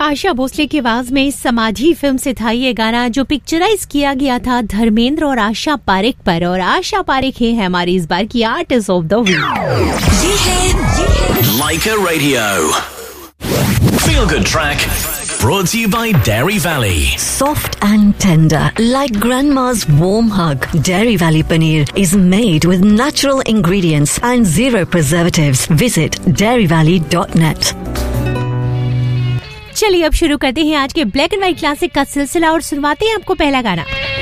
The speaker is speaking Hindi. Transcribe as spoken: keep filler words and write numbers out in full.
आशा भोसले की आवाज में समाधि फिल्म से था ये गाना, जो पिक्चराइज किया गया था धर्मेंद्र और आशा पारेख पर। और आशा पारेख ही है हमारी इस बार की आर्टिस्ट ऑफ द वीक। ये है ये है Laika Radio. Feel Good Track. Brought to you by Dairy Valley. Soft and tender, like grandma's warm hug. Dairy Valley Paneer is made with natural ingredients and zero preservatives. Visit dairy valley dot net. चलिए अब शुरू करते हैं आज के ब्लैक एंड व्हाइट क्लासिक का सिलसिला और सुनवाते हैं आपको पहला गाना।